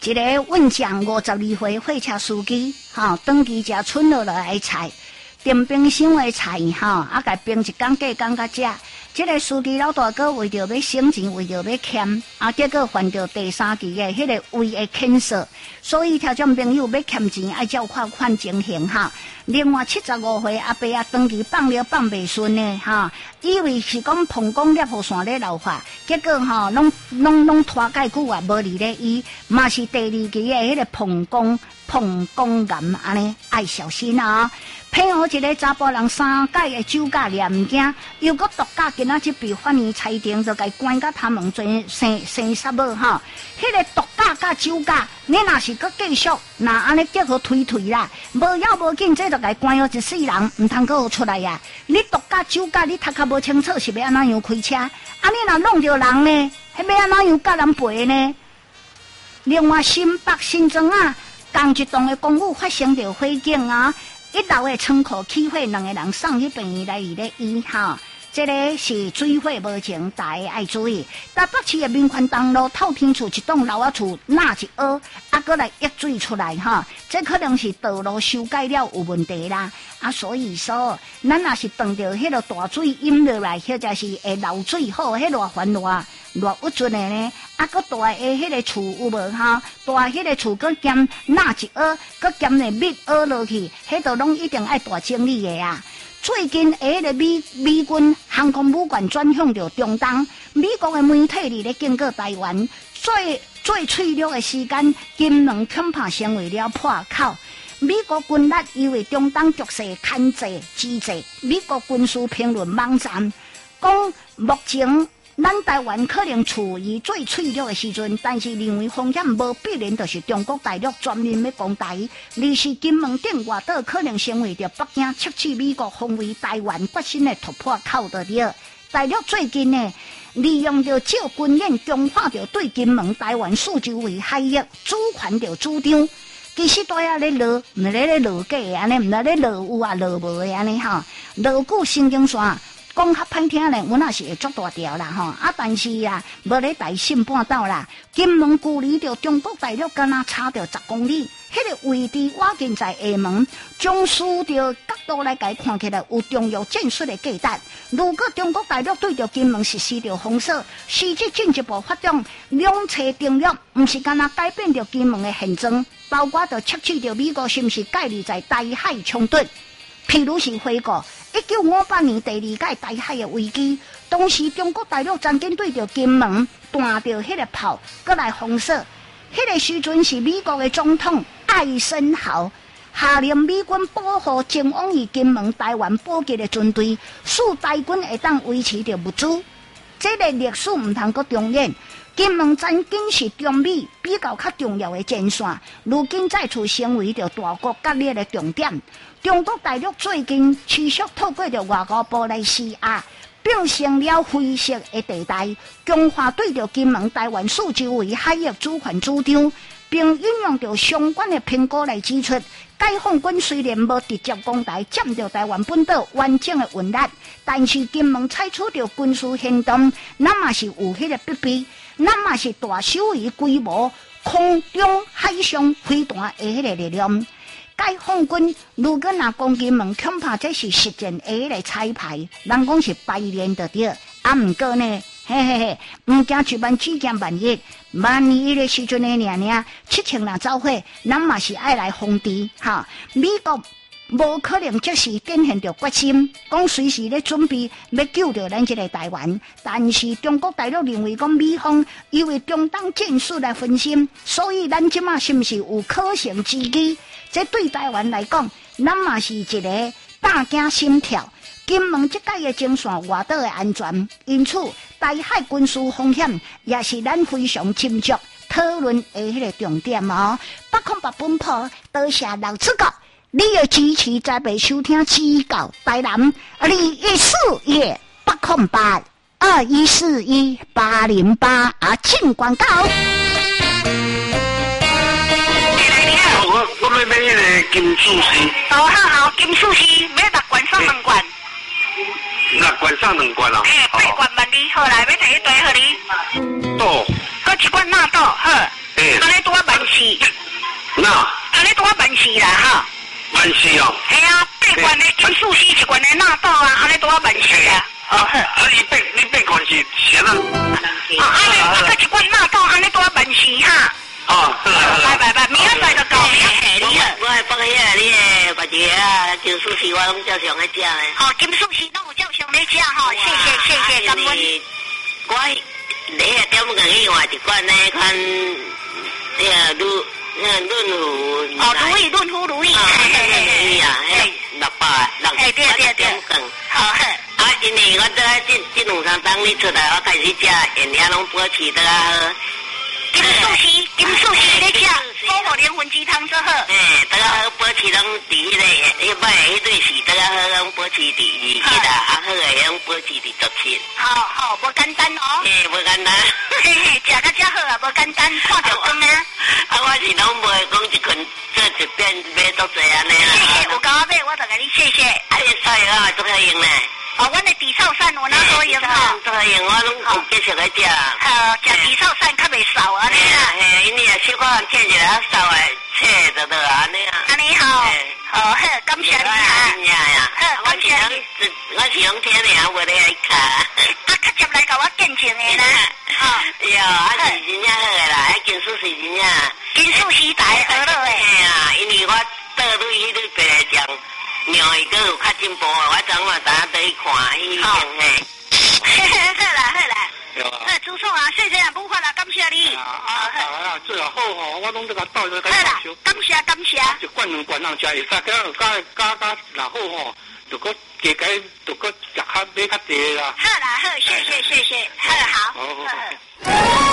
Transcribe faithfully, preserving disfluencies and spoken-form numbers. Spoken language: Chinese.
一个阮将五十二岁货车司机，吼，登记食剩落来的菜，订冰箱的菜，吼，啊，甲冰一工过工甲食。这个司机老大哥为着要省钱，为着要欠，啊，结果患着第三期的迄个胃的cancer色，所以听众朋友要欠钱，爱照看看情形哈。另外七十五岁阿伯啊，长期放疗放袂顺的哈，以为是讲膀胱裂互线咧老化，结果哈，拢拢拢拖介久啊，无离咧医，嘛是第二期的迄个膀胱膀胱癌，安尼爱小心啊！配合一个查甫人三届的酒驾念唔惊，又搁毒驾，今仔即被法院裁定就该关到他们做生生杀母哈。迄、那个毒驾甲酒驾，你若是搁继续，那安尼叫做推推啦，无要无紧，这就该关哦一世人，唔通搁出来呀。你毒驾酒驾，你读较无清楚是要安怎样开车？啊，你若弄着人呢，迄要安怎样甲人赔呢？另外，新北新庄啊，同一栋的公寓发生着火警啊。一楼的仓库起火，两个人送去病院来医咧医哈。这个是水火无情，大家爱注意。台北市的民权东路透天厝一栋楼仔厝纳一凹，啊，搁来溢水出来哈。这可能是道路修改了有问题啦。啊，所以说，咱若是碰到迄个大水淹落来，或者是会漏水好，迄偌烦偌偌不准的呢。啊，搁大个迄个厝有无哈？大迄个厝搁兼纳一凹，搁兼个密凹落去，迄度拢一定爱大整理的啊。最近迄个美美军航空母舰转向着中东，美国的媒体里咧经过台湾最最脆弱的时间，金门恐怕成为了破口。美国军力因为中东局势牵制机制，美国军事评论网站讲，目前咱台湾可能处于最脆弱的时阵，但是认为风险无必然就是中国大陆专门要攻台，而是金门顶外岛可能成为着北京窃取美国防卫台湾决心的突破口的了。大陆最近呢，利用着借军演强化着对金门、台湾四周围海域主权着主张。其实大家咧落，唔咧咧落假安尼，唔咧咧落有啊落无的安尼哈，落久神经线。讲较歹听咧，我那是会足大条啦吼，啊，但是啊，无咧大信半岛啦，金门距离着中国大陆敢若差着十公里，迄、那个位置我近在厦门，从视着角度来解看起来有重要战术的价值。如果中国大陆对着金门实施着封锁，实质进一步发动两侧登陆，唔是敢若改变着金门的现状，包括着窃取着美国是毋是介入在台海冲突。譬如是回顾一九五八年第二届台海的危机，当时中国大陆曾经对着金门弹着迄个炮，搁来封锁。迄个时阵是美国的总统艾森豪下令美军保护前往于金门、台湾补给的军队，使台军会当维持着物资。这个历史唔通搁重演。金门曾经是中美比较较重要的前线，如今再次成为着大国角力的重点。中国大陆最近持续透过着外交部来施压，变成了灰色的地带，强化对着金门、台湾四周围海域主权主张，并运用着相关的评估来指出，解放军虽然无直接攻台占着台湾本岛完整的运力，但是金门采取着军事行动，那嘛是有迄个必备。咱嘛是大手于规模空中海上飞弹的迄个力量。解放军如果若攻金门，恐怕这是实战的迄个彩排，人讲是排练的对。啊，毋过呢，嘿嘿嘿，毋惊一万，只惊万一。万一的时阵的娘娘七情若走火，咱嘛是爱来防治哈。美国无可能即时展现着决心，讲随时咧准备要救着咱这个台湾。但是中国大陆认为讲美方因为中东战术来分心，所以咱即马是毋是有可乘之机？这对台湾来讲，咱嘛是一个大惊心跳。金门这届的征线外岛的安全，因此台海军事风险也是咱非常斟酌讨论的迄个重点哦。八空八本铺，多谢老主角。你要支持再被收听指教台南二一四一八空八二一四一八零八啊，进广告。 我我要买那个金属丝。 哦，好好，金属丝买六罐送两罐。 六罐送两罐啊？ 诶，八罐万二，好来，要摕一堆互你。 豆。 搁一罐纳豆，好。 嘿， 安尼拄啊万事， 那安尼拄啊万事啦哈。 万事哦。 系啊，八罐的金属丝，一罐的纳豆啊，安尼拄啊万事啊。哦好。 啊，你八你八罐是谁啊？ 哦，安尼啊，个一罐纳豆，安尼拄啊万事哈。 哦， 拜拜拜，明仔载就到。 你好，我系北海啊，你诶，或者啊，金属丝我拢照常咧食诶。 哦，金属丝拢有照常咧食吼，谢谢谢谢，感恩。 我你啊点个去换一罐那款，那个润那润肤。 哦，如意润肤如意。 啊，如意啊，迄六百六哎对对对。好呵。 啊，因为我这这这两三当你出来，我开始食原料拢保持得啊。 金属丝，金属丝咧食，好好莲粉鸡汤做好。 诶，得啊好，保持拢伫迄个迄摆迄对是得啊好，拢保持伫二七啊，啊好诶，拢保持伫十七。 好好，无简单哦。 诶，无简单。 嘿嘿，食到遮好啊，无简单，看着光啊。 啊，我是拢袂讲一群做一遍买足济安尼啦。 谢谢，有甲我买，我就甲你谢谢。 啊，你菜啊，足好用咧。 哦，阮的地草散有哪好用吼？ 足好用，我拢有继续来食。 好，食地草散较袂少安尼啦。 嘿，因为啊，小可摕一个扫诶，切着着安尼啊。 安尼好，好好，感谢你啊。 真呀， 好， 我是拢我是拢听你啊，无咧爱卡。 啊，较接来甲我见证诶啦。 哦，哟，啊是真正好诶啦，迄金属是真正。 金属时代好落诶。 嘿啊，因为我倒对迄个白酱。庙伊个有较进步啊！我昨晚打倒去看，伊种嘿。 好啦好啦，好朱总啊，谢谢啊，不发啦，感谢你。 啊啊啊！最好好我拢这个倒咗好啦，感谢感谢。 一罐两罐人食会使，加加加加若好吼，就搁加加就搁食较买较济啦。 好啦好，谢谢谢谢，好好。 好好好。